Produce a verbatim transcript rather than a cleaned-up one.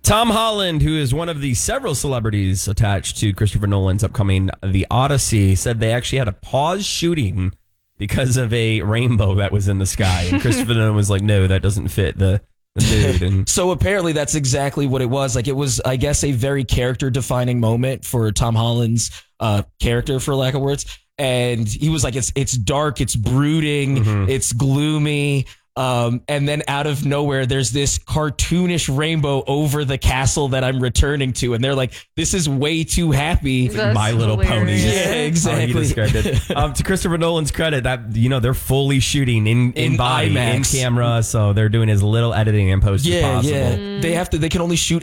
Tom Holland, who is one of the several celebrities attached to Christopher Nolan's upcoming The Odyssey, said they actually had to pause shooting because of a rainbow that was in the sky. And Christopher Nolan was like, no, that doesn't fit the, the mood. And so apparently that's exactly what it was. Like, it was, I guess, a very character-defining moment for Tom Holland's uh, character, for lack of words. And he was like, it's it's dark, it's brooding, mm-hmm. it's gloomy. Um, and then out of nowhere, there's this cartoonish rainbow over the castle that I'm returning to. And they're like, this is way too happy. That's My Little Pony. Yeah, exactly. um, to Christopher Nolan's credit, that, you know, they're fully shooting in, in, in body, IMAX. In camera. So they're doing as little editing and post yeah, as possible. Yeah, mm. They have to, they can only shoot